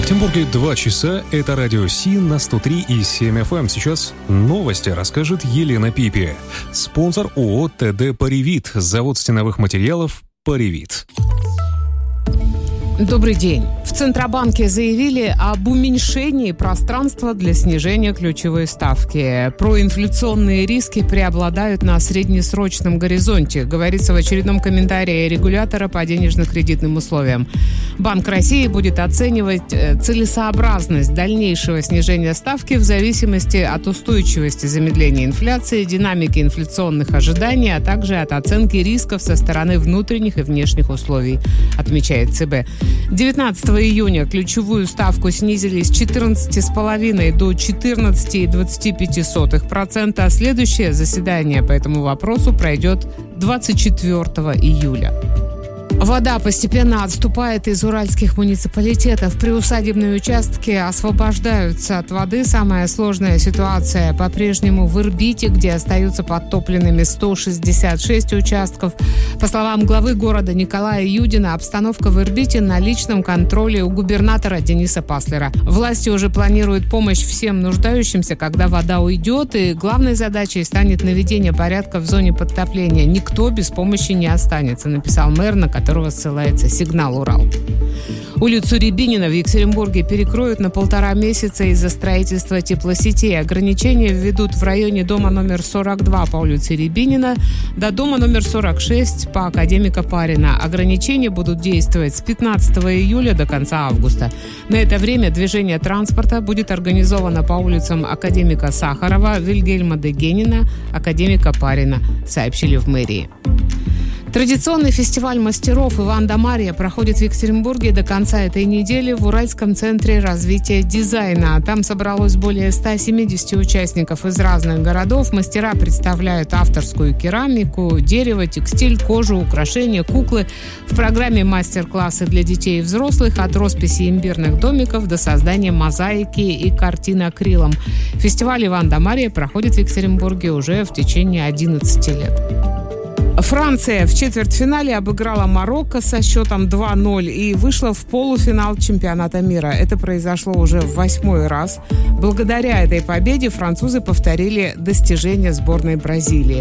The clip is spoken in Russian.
Екатеринбурге 2 часа. Это радио Си на 103,7 FM. Сейчас новости расскажет Елена Пипи. Спонсор ООО ТД «Паривит». Завод стеновых материалов «Паривит». Добрый день. В Центробанке заявили об уменьшении пространства для снижения ключевой ставки. Проинфляционные риски преобладают на среднесрочном горизонте, говорится в очередном комментарии регулятора по денежно-кредитным условиям. Банк России будет оценивать целесообразность дальнейшего снижения ставки в зависимости от устойчивости замедления инфляции, динамики инфляционных ожиданий, а также от оценки рисков со стороны внутренних и внешних условий, отмечает ЦБ. 19 июня ключевую ставку снизили с 14,5% до 14,25%, а следующее заседание по этому вопросу пройдет 24 июля. Вода постепенно отступает из уральских муниципалитетов. Приусадебные участки освобождаются от воды. Самая сложная ситуация по-прежнему в Ирбите, где остаются подтопленными 166 участков. По словам главы города Николая Юдина, обстановка в Ирбите на личном контроле у губернатора Дениса Паслера. Власти уже планируют помощь всем нуждающимся, когда вода уйдет, и главной задачей станет наведение порядка в зоне подтопления. Никто без помощи не останется, написал мэр, на которого ссылается «Сигнал Урал». Улицу Рябинина в Екатеринбурге перекроют на 1,5 месяца из-за строительства теплосетей. Ограничения введут в районе дома номер 42 по улице Рябинина до дома номер 46 по Академика Парина. Ограничения будут действовать с 15 июля до конца августа. На это время движение транспорта будет организовано по улицам Академика Сахарова, Вильгельма Дегенина, Академика Парина, сообщили в мэрии. Традиционный фестиваль мастеров «Иван да Марья» проходит в Екатеринбурге до конца этой недели в Уральском центре развития дизайна. Там собралось более 170 участников из разных городов. Мастера представляют авторскую керамику, дерево, текстиль, кожу, украшения, куклы. В программе мастер-классы для детей и взрослых от росписи имбирных домиков до создания мозаики и картин акрилом. Фестиваль «Иван да Марья» проходит в Екатеринбурге уже в течение 11 лет. Франция в четвертьфинале обыграла Марокко со счетом 2-0 и вышла в полуфинал чемпионата мира. Это произошло уже в 8-й раз. Благодаря этой победе французы повторили достижения сборной Бразилии.